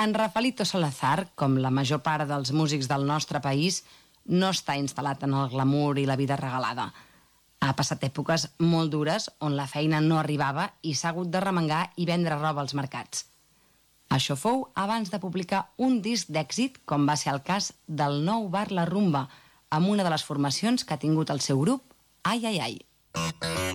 En Rafaelito Salazar, com la major part dels músics del nostre país, no està instal·lat en el glamour i la vida regalada. Ha passat èpoques molt dures on la feina no arribava i s'ha hagut de remengar i vendre roba als mercats. Això fou abans de publicar un disc d'èxit, com va ser el cas del nou bar La Rumba, amb una de les formacions que ha tingut el seu grup, Ai Ai Ai.